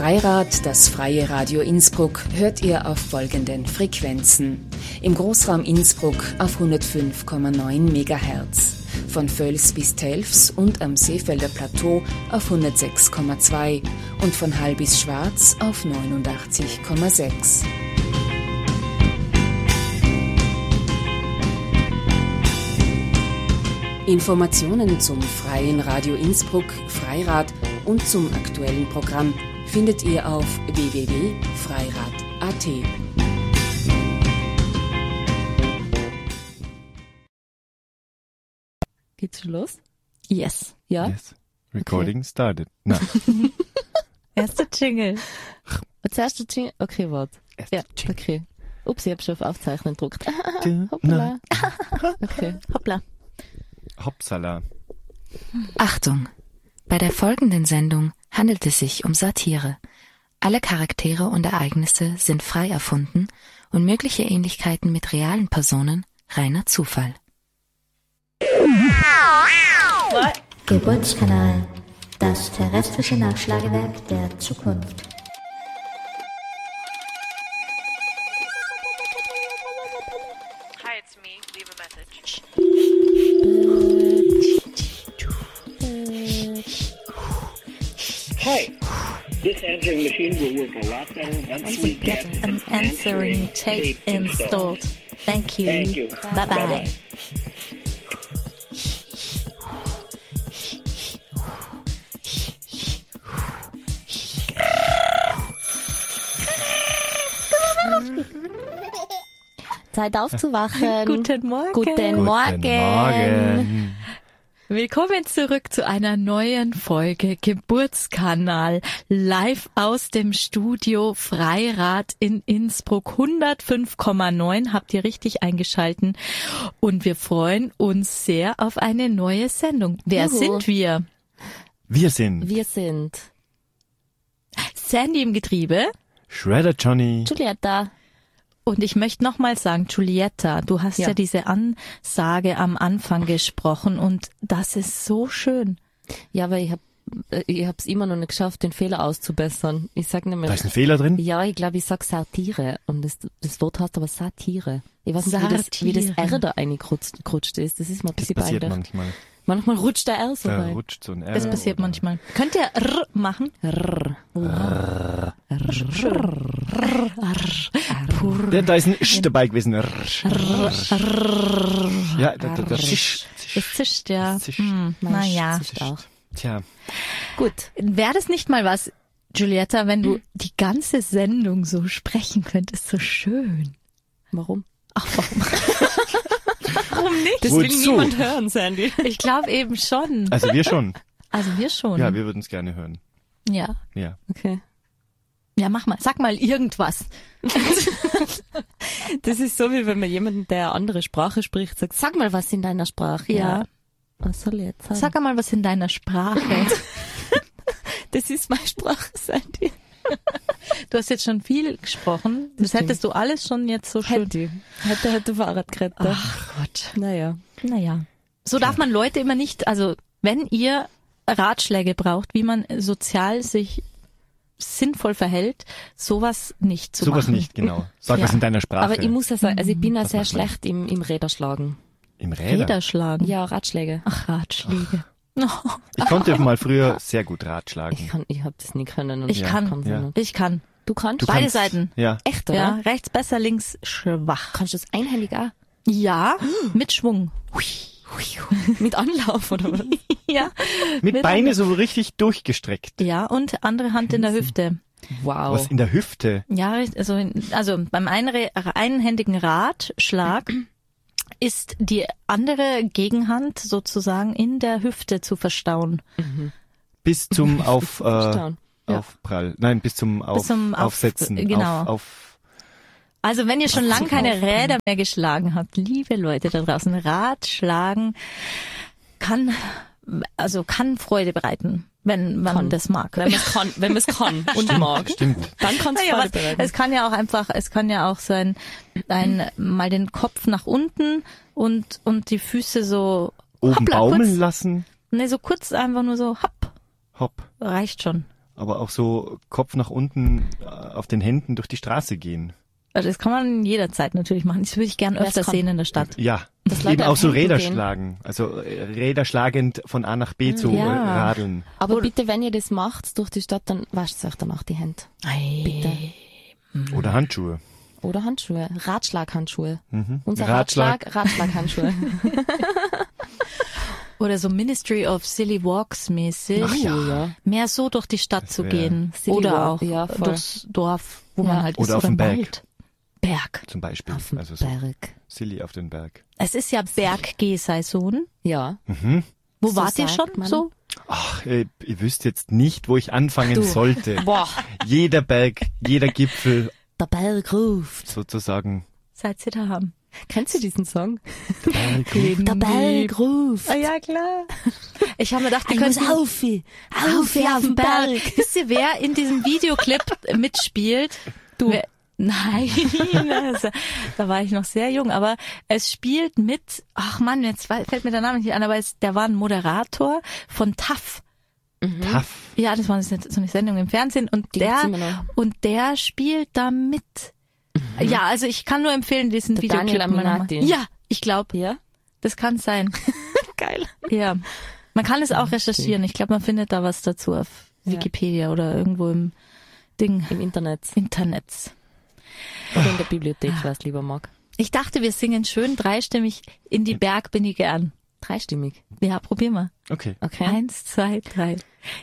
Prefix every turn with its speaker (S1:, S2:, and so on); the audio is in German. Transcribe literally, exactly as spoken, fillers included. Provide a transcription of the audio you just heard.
S1: Freirad, das freie Radio Innsbruck, hört ihr auf folgenden Frequenzen. Im Großraum Innsbruck auf hundertfünf Komma neun Megahertz, von Völs bis Telfs und am Seefelder Plateau auf hundertsechs Komma zwei und von Hall bis Schwarz auf neunundachtzig Komma sechs. Informationen zum Freien Radio Innsbruck, Freirad und zum aktuellen Programm findet ihr auf w w w punkt freirad punkt a t.
S2: Geht's schon los?
S3: Yes.
S2: Ja?
S4: Yes. Recording
S2: okay.
S4: started. Na.
S2: Erster Jingle. Als erster Jingle? Okay, warte.
S4: Erster
S2: Ja,
S4: Jingle.
S2: okay. Ups, ich hab schon auf Aufzeichnen gedruckt.
S4: Du,
S2: Hoppla. Okay, hoppla.
S4: Hoppsala.
S3: Achtung! Bei der folgenden Sendung handelt es sich um Satire. Alle Charaktere und Ereignisse sind frei erfunden und mögliche Ähnlichkeiten mit realen Personen reiner Zufall.
S5: Geburtskanal, das terrestrische Nachschlagewerk der Zukunft.
S6: Hi, it's me. Leave a message.
S7: Hi. This answering machine will work a lot better once we get
S2: An answering tape installed. Thank you.
S7: Thank you.
S2: Bye bye. Zeit aufzuwachen.
S3: Guten Morgen.
S2: Guten Morgen.
S4: Guten Morgen.
S3: Willkommen zurück zu einer neuen Folge Geburtskanal, live aus dem Studio Freirad in Innsbruck. hundertfünf Komma neun habt ihr richtig eingeschalten und wir freuen uns sehr auf eine neue Sendung. Wer
S2: Juhu.
S3: sind wir?
S4: Wir sind
S2: Wir sind
S3: Sandy im Getriebe.
S4: Shredder Johnny.
S2: Giulietta.
S3: Und ich möchte nochmal sagen, Giulietta, du hast ja.
S2: Ja.
S3: diese Ansage am Anfang gesprochen und das ist so schön.
S2: Ja, aber ich hab ich hab's immer noch nicht geschafft, den Fehler auszubessern. Ich sag nämlich,
S4: Da ist ein Fehler drin.
S2: ja, ich glaube, ich sag Satire und das, das Wort heißt aber Satire. Ich weiß nicht, wie das, wie das
S3: Satire.
S2: R da reingerutscht ist. Das ist mal ein
S4: Das
S2: bisschen
S4: passiert
S2: peinlich.
S4: manchmal.
S2: Manchmal rutscht der R so
S4: Da
S2: rein.
S4: rutscht so ein R.
S3: Das passiert
S4: oder-
S3: manchmal. Könnt ihr R machen?
S2: R.
S4: Ja, da ist ein Sch dabei gewesen. Ja, da, da, da. Zisch, zisch.
S3: Es zischt, ja.
S4: Es zischt.
S3: Hm, naja.
S2: Zischt auch.
S4: Tja,
S2: Gut.
S3: Wäre das nicht mal was, Giulietta, wenn du die ganze Sendung so sprechen könntest? So schön.
S2: Warum?
S3: Ach, warum? Warum nicht?
S2: Das will
S4: Wozu?
S2: niemand hören, Sandy.
S3: Ich glaube eben schon.
S4: also wir schon.
S3: Also wir schon.
S4: Ja, wir würden es gerne hören.
S3: ja.
S4: Ja.
S2: Okay.
S3: Ja, mach mal. Sag mal irgendwas.
S2: Das ist so, wie wenn man jemanden, der eine andere Sprache spricht, sagt, sag mal was in deiner Sprache.
S3: Ja.
S2: Was soll ich jetzt sagen?
S3: Sag mal was in deiner Sprache.
S2: Das ist meine Sprache, Sandy.
S3: Du hast jetzt schon viel gesprochen. Das,
S2: Das stimmt.
S3: hättest du alles schon jetzt so schön.
S2: Hätte, hätte, hätte Fahrrad gerettet.
S3: Ach Gott.
S2: Naja.
S3: Naja. So darf man Leute immer nicht, also wenn ihr Ratschläge braucht, wie man sozial sich sinnvoll verhält, sowas nicht zu
S4: Sowas
S3: machen.
S4: nicht, genau. Sag
S3: Ja.
S4: was in deiner Sprache.
S2: Aber ich muss ja sagen, also ich bin ja
S4: Das
S2: sehr
S4: macht man
S2: schlecht im, im Räderschlagen.
S4: Im Räder.
S3: Räder schlagen.
S2: Ja, Ratschläge.
S3: Ach, Ratschläge. Oh,
S4: Ich konnte mal früher sehr gut Rad schlagen.
S2: Ich kann, ich hab das nie können. Und
S3: ich
S4: Ja,
S3: kann.
S2: kann's
S4: ja.
S2: nicht.
S3: Ich kann.
S2: Du kannst?
S4: Du
S3: Beide
S4: kannst-
S3: Seiten.
S4: Ja.
S2: Echt, oder?
S3: Ja, rechts besser, links schwach.
S2: Kannst du das einhändig auch?
S3: Ja, mit Schwung.
S2: Mit Anlauf, oder was?
S3: Ja.
S4: Mit
S3: Mit
S4: Beine so richtig durchgestreckt.
S3: Ja, und andere Hand in der Hüfte.
S2: Wow.
S4: Was in der Hüfte?
S3: Ja, also, also beim einre- einhändigen Ratschlag ist die andere Gegenhand sozusagen in der Hüfte zu verstauen.
S4: Bis zum auf, äh,
S2: Verstauen.
S3: Ja.
S4: Aufprall. Nein, bis zum, auf,
S3: Bis zum Auf-
S4: Aufsetzen.
S3: genau.
S4: Auf, auf,
S3: Also wenn ihr schon lange keine Räder mehr geschlagen habt, liebe Leute da draußen, Ratschlagen kann, also kann Freude bereiten, wenn man
S2: Kann.
S3: das mag.
S2: Wenn man es kann, wenn man es kann und mag,
S4: stimmt.
S2: dann kann es
S3: Naja,
S2: Freude
S3: was,
S2: bereiten.
S3: es kann ja auch einfach, es kann ja auch sein, ein, mal den Kopf nach unten und, und die Füße so,
S4: Oben
S3: hoppla,
S4: baumeln
S3: kurz,
S4: lassen.
S3: nee, so kurz einfach nur so, hopp,
S4: Hopp.
S3: reicht schon.
S4: aber auch so Kopf nach unten äh, auf den Händen durch die Straße gehen.
S3: Also das kann man jederzeit natürlich machen. Das würde ich gern
S2: Wer es
S3: öfter
S2: kann.
S3: sehen in der Stadt.
S4: Ja,
S2: Dass Leute
S4: eben auch
S2: auf
S4: so
S2: Händen
S4: Räder
S2: gehen.
S4: schlagen. Also äh, Räder schlagend von A nach B zu
S3: Ja.
S4: äh, radeln.
S2: Aber bitte, wenn ihr das macht durch die Stadt, dann wascht euch danach die Hände.
S3: Bitte.
S4: Oder Handschuhe.
S2: Oder Handschuhe. Ratschlaghandschuhe.
S4: Mhm.
S2: Unser
S4: Ratschlag.
S2: Ratschlag, Ratschlaghandschuhe.
S3: Oder so Ministry of Silly Walks mäßig.
S4: Ach ja.
S2: Oh, ja.
S3: Mehr so durch die Stadt
S4: Das
S3: zu
S4: wär-
S3: gehen.
S2: Silly
S3: Oder
S2: Walk,
S3: auch
S2: ja, voll.
S3: durchs Dorf, wo
S2: Ja.
S3: man halt ist.
S4: Oder auf
S3: oder
S4: dem
S3: im
S4: Berg.
S3: Wald. Berg.
S4: Zum Beispiel.
S2: Auf dem
S4: Also so
S2: Berg.
S4: silly auf den Berg.
S3: Es ist ja Berggeh-Saison.
S2: Ja.
S3: Wo
S2: So
S3: wart ihr
S2: sagt
S3: schon
S2: man.
S3: so?
S4: Ach, äh, ihr wüsst jetzt nicht, wo ich anfangen
S3: Du.
S4: sollte.
S2: Boah.
S4: Jeder Berg, jeder Gipfel
S2: Der Berg ruft.
S4: sozusagen.
S3: Seit ihr da haben.
S2: Kennst du diesen Song?
S4: Der Berg ruft.
S2: Der Berg ruft.
S3: Ah, ja, klar. Ich habe mir gedacht, wir
S2: Ich muss
S3: könnten
S2: auf, auf, auf den Berg.
S3: Wisst ihr, wer in diesem Videoclip mitspielt? Du. Wer, nein, also, da war ich noch sehr jung, aber es spielt mit, ach Mann, jetzt fällt mir der Name nicht an, aber es, der war ein Moderator von T A F.
S4: Taff.
S3: Ja, das war so eine Sendung im Fernsehen und
S2: Die gibt's
S3: der
S2: immer noch.
S3: und der spielt da mit. Ja, also ich kann nur empfehlen, diesen
S2: Der
S3: Videoclip
S2: Daniel
S3: mal nochmal.
S2: Aminati.
S3: Ja, ich glaube,
S2: Ja?
S3: das kann sein.
S2: Geil.
S3: Ja, man kann es auch recherchieren. Ich glaube, man findet da was dazu auf
S2: Ja.
S3: Wikipedia oder irgendwo im Ding,
S2: Im Internet.
S3: Internet.
S2: Oder in der Bibliothek, wer es lieber mag.
S3: Ich dachte, wir singen schön dreistimmig In die Berg bin ich gern.
S2: Dreistimmig.
S3: Ja, probier mal.
S4: Okay.
S2: Okay.
S3: Eins, zwei, drei.